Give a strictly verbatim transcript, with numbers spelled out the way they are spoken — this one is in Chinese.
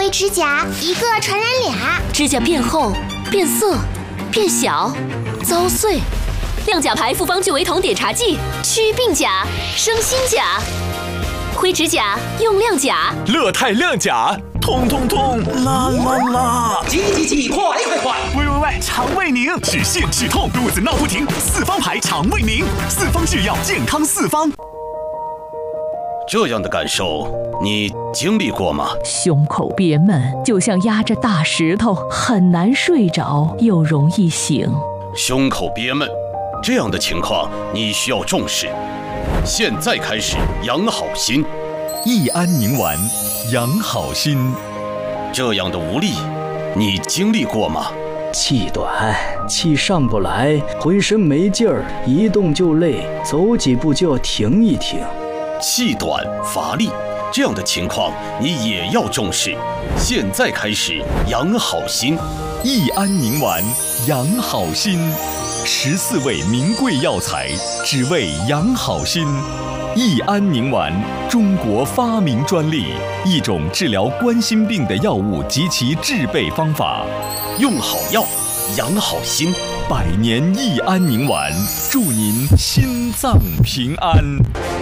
为指甲一个传染俩， 指甲变厚、变色、变小、遭碎。亮甲牌复方聚维酮点茶剂，祛病甲，生新甲。灰指甲用亮甲， 乐泰亮甲，通通通，啦啦啦！ 急急急，快快快！ 喂喂喂，肠胃宁，止泻止痛，肚子闹不停，四方牌肠胃宁，四方制药，健康四方。 这样的感受，你经历过吗？ 胸口憋闷，就像压着大石头，很难睡着，又容易醒。 胸口憋闷，这样的情况你需要重视。现在开始养好心， 益安宁丸，养好心。 这样的无力，你经历过吗？ 气短，气上不来，浑身没劲儿，一动就累，走几步就要停一停。 气短乏力，这样的情况你也要重视。现在开始养好心， 益安宁丸，养好心。十四味名贵药材，只为养好心。益安宁丸，中国发明专利，一种治疗冠心病的药物及其制备方法。 用好药，养好心。 百年益安宁丸，祝您心脏平安。